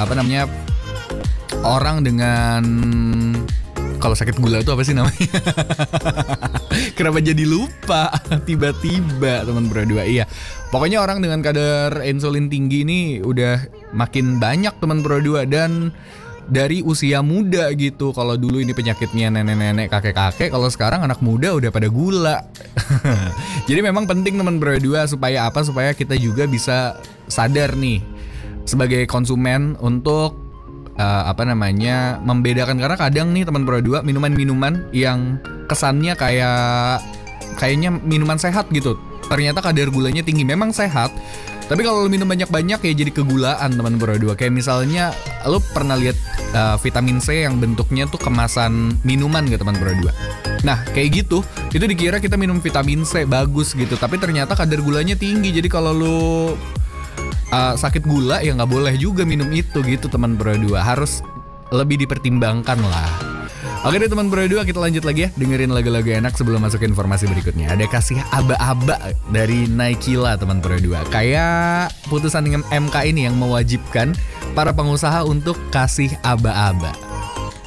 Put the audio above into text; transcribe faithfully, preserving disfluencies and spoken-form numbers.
apa namanya, orang dengan, kalau sakit gula itu apa sih namanya? Kenapa jadi lupa tiba-tiba teman berdua? Iya, pokoknya orang dengan kadar insulin tinggi ini udah makin banyak teman berdua, dan dari usia muda gitu. Kalau dulu ini penyakitnya nenek-nenek, kakek-kakek, kalau sekarang anak muda udah pada gula. Jadi memang penting teman berdua, supaya apa? Supaya kita juga bisa sadar nih sebagai konsumen untuk uh, apa namanya, membedakan. Karena kadang nih teman berdua, minuman-minuman yang kesannya kayak kayaknya minuman sehat gitu, ternyata kadar gulanya tinggi. Memang sehat, tapi kalau lo minum banyak-banyak ya jadi kegulaan teman berdua. Kayak misalnya lo pernah lihat uh, vitamin C yang bentuknya tuh kemasan minuman gak teman berdua? Nah kayak gitu, itu dikira kita minum vitamin C bagus gitu, tapi ternyata kadar gulanya tinggi. Jadi kalau lo uh, sakit gula ya gak boleh juga minum itu gitu teman berdua. Harus lebih dipertimbangkan lah. Oke deh teman berdua, kita lanjut lagi ya, dengerin lagu-lagu enak sebelum masuk ke informasi berikutnya. Ada kasih aba-aba dari Naikila teman berdua. Kayak putusan M K ini yang mewajibkan para pengusaha untuk kasih aba-aba.